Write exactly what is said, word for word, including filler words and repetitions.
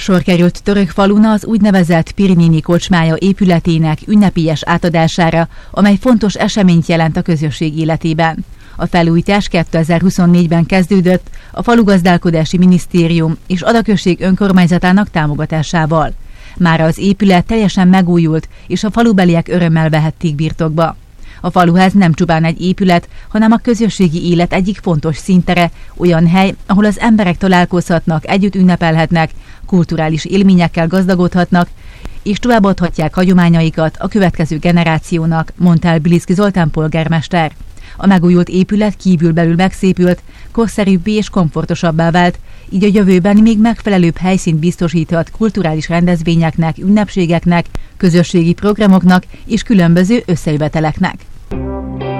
Sor került Törökfalun az úgynevezett Pirinini kocsmája épületének ünnepélyes átadására, amely fontos eseményt jelent a közösség életében. A felújítás kétezer-huszonnégyben kezdődött a Falugazdálkodási Minisztérium és Ada község önkormányzatának támogatásával. Mára az épület teljesen megújult, és a falubeliek örömmel vehették birtokba. A faluház nem csupán egy épület, hanem a közösségi élet egyik fontos színtere, olyan hely, ahol az emberek találkozhatnak, együtt ünnepelhetnek, kulturális élményekkel gazdagodhatnak, és továbbadhatják hagyományaikat a következő generációnak, mondta el Bilicki Zoltán polgármester. A megújult épület kívülbelül megszépült, korszerűbbé és komfortosabbá vált, így a jövőben még megfelelőbb helyszínt biztosíthat kulturális rendezvényeknek, ünnepségeknek, közösségi programoknak és különböző összejöveteleknek.